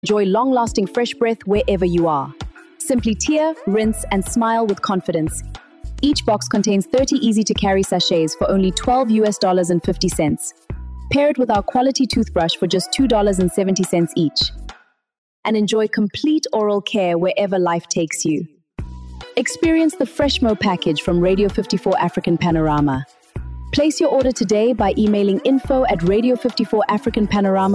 Enjoy long-lasting fresh breath wherever you are. Simply tear, rinse, and smile with confidence. Each box contains 30 easy-to-carry sachets for only $12.50. Pair it with our quality toothbrush for just $2.70 each. And enjoy complete oral care wherever life takes you. Experience the Freshmo package from Radio 54 African Panorama. Place your order today by emailing info@Radio 54 African Panorama.